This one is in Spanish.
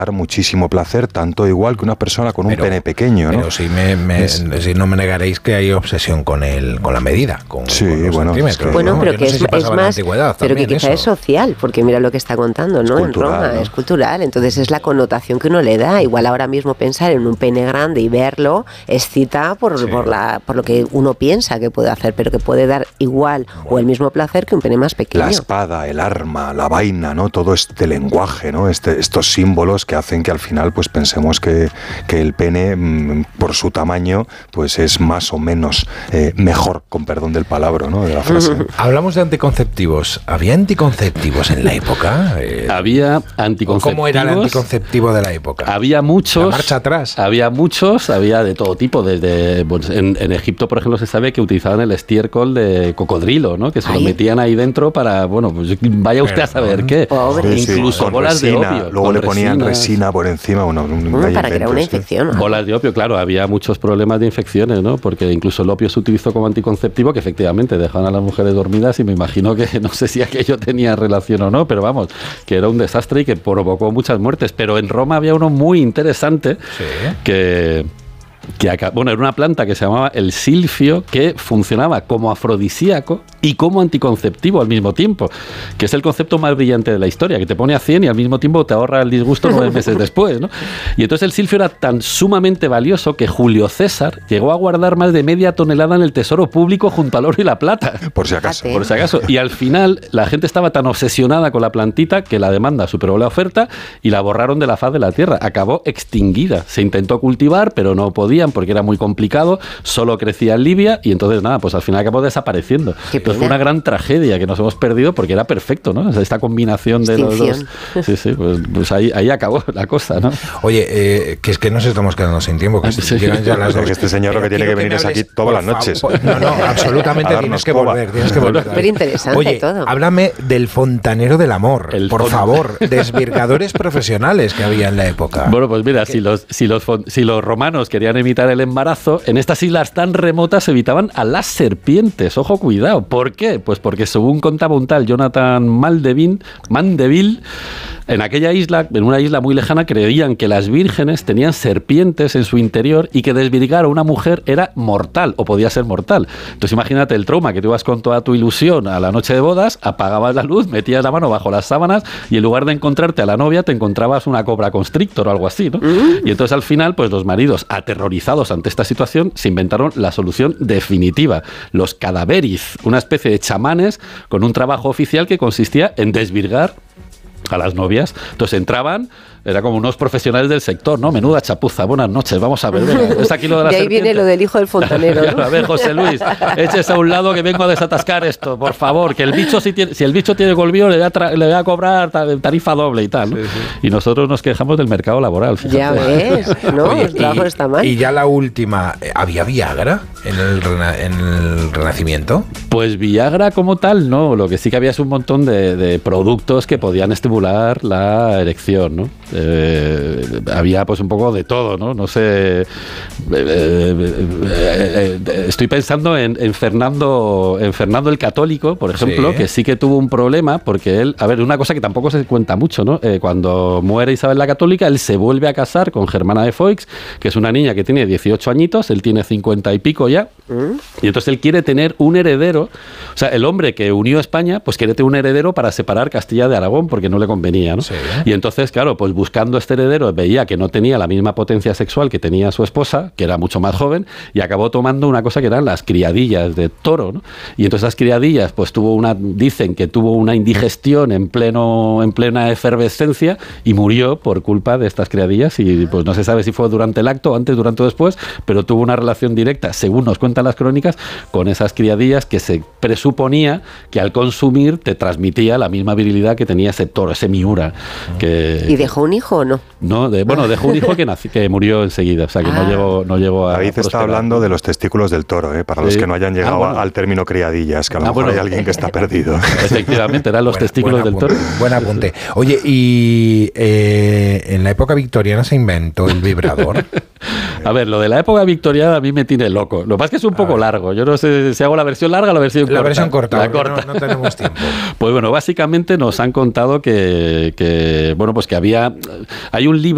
muchísimo placer, tanto igual que una persona con un pene pequeño, ¿no? Pero si no me negaréis que hay obsesión con la medida, con los centímetros. Bueno, pero que es más, pero que quizá eso es social, porque mira lo que está contando, ¿no? En Roma, ¿no? Es cultural, entonces es la connotación que uno le da. Igual ahora mismo pensar en un pene grande y verlo excita por lo que uno piensa que puede hacer, pero que puede dar igual o el mismo placer que un pene más pequeño. La espada, el arma, la vaina, ¿no? Todo este lenguaje, ¿no? Estos símbolos que hacen que al final pues pensemos que el pene, por su tamaño, pues es más o menos mejor, con perdón del palabra, ¿no? De la frase. Hablamos de anticonceptivos. ¿Había anticonceptivos en la época? Había anticonceptivos. ¿Cómo era el anticonceptivo de la época? Había muchos. La marcha atrás. Había muchos, había de todo tipo. Desde en Egipto, por ejemplo, se sabe que utilizaban el estiércol de cocodrilo, ¿no? Que se lo metían ahí dentro para, bueno, pues vaya usted a saber qué. Pobre. Incluso bolas resina, de opio. Luego le ponían resina por encima. Para crear una infección. Bolas de opio, claro, había muchos problemas de infecciones, ¿no? Porque incluso el opio se utilizó como anticonceptivo, que efectivamente dejaban a las mujeres dormidas, y me imagino que no sé si aquello tenía relación o no, pero vamos, que era un desastre y que provocó muchas muertes. Pero en Roma había uno muy interesante que era una planta que se llamaba el silfio, que funcionaba como afrodisíaco y como anticonceptivo al mismo tiempo, que es el concepto más brillante de la historia, que te pone a 100 y al mismo tiempo te ahorra el disgusto 9 meses después, ¿no? Y entonces el silfio era tan sumamente valioso que Julio César llegó a guardar más de media tonelada en el tesoro público junto al oro y la plata. Por si acaso. Por si acaso. Y al final la gente estaba tan obsesionada con la plantita que la demanda superó la oferta y la borraron de la faz de la tierra. Acabó extinguida. Se intentó cultivar, pero no podían porque era muy complicado, solo crecía en Libia y entonces nada, pues al final acabó desapareciendo. Entonces fue una gran tragedia que nos hemos perdido porque era perfecto, ¿no? O sea, esta combinación de los dos. Sí, pues ahí acabó la cosa, ¿no? Oye, que es que nos estamos quedando sin tiempo, que llegan ya las 2. Este señor lo que tiene que venir es aquí todas las noches. No, absolutamente tienes que volver. Súper interesante. Oye, todo. Háblame del fontanero del amor, por favor, desvirgadores profesionales que había en la época. Bueno, pues mira, si los romanos querían evitar el embarazo, en estas islas tan remotas evitaban a las serpientes. Ojo, cuidado. ¿Por qué? Pues porque según contaba un tal Jonathan Mandeville, en aquella isla, en una isla muy lejana, creían que las vírgenes tenían serpientes en su interior y que desvirgar a una mujer era mortal, o podía ser mortal. Entonces imagínate el trauma, que tú ibas con toda tu ilusión a la noche de bodas, apagabas la luz, metías la mano bajo las sábanas y en lugar de encontrarte a la novia, te encontrabas una cobra constrictor o algo así, ¿no? Y entonces al final, pues los maridos, aterrorizados ante esta situación, se inventaron la solución definitiva, los cadaveris, una especie de chamanes con un trabajo oficial que consistía en desvirgar a las novias. Entonces entraban, era como unos profesionales del sector, ¿no? Menuda chapuza, buenas noches, vamos a ver. ¿Es aquí lo de la serpiente? Ahí viene lo del hijo del fontanero, ¿no? A ver, José Luis, échese a un lado que vengo a desatascar esto, por favor, que el bicho si el bicho tiene golvío le voy a cobrar tarifa doble y tal, ¿no? Y nosotros nos quejamos del mercado laboral, fíjate. Ya ves, ¿no? Oye, el trabajo está mal. Y ya la última, ¿había Viagra en el Renacimiento? Pues Viagra como tal, no. Lo que sí que había es un montón de productos que podían estimular la erección, ¿no? Había pues un poco de todo, ¿no? No sé. Estoy pensando en Fernando el Católico, por ejemplo, que sí que tuvo un problema porque él, a ver, una cosa que tampoco se cuenta mucho, ¿no? Cuando muere Isabel la Católica, él se vuelve a casar con Germana de Foix, que es una niña que tiene 18 añitos, él tiene 50 y pico ya, y entonces él quiere tener un heredero. O sea, el hombre que unió España, pues quiere tener un heredero para separar Castilla de Aragón porque no le convenía, ¿no? Y entonces, claro, pues buscando este heredero veía que no tenía la misma potencia sexual que tenía su esposa, que era mucho más joven, y acabó tomando una cosa que eran las criadillas de toro, ¿no? Y entonces las criadillas, pues dicen que tuvo una indigestión en plena efervescencia y murió por culpa de estas criadillas, y pues no se sabe si fue durante el acto, antes, durante o después, pero tuvo una relación directa, según nos cuentan las crónicas, con esas criadillas que se presuponía que al consumir te transmitía la misma virilidad que tenía ese toro, ese miura. ¿Y dejó un hijo o no? No, dejó un hijo que murió enseguida, o sea que no llegó a... David está hablando de los testículos del toro, para los que no hayan llegado al término criadillas, que a lo mejor hay alguien que está perdido. Efectivamente, eran los testículos del toro. Buen apunte. Oye, y en la época victoriana se inventó el vibrador. A ver, lo de la época victoriana a mí me tiene loco. Lo que pasa es que es un poco largo. Yo no sé si hago la versión larga o la versión corta. La versión corta, la corta. No tenemos tiempo. Pues bueno, básicamente nos han contado que hay un libro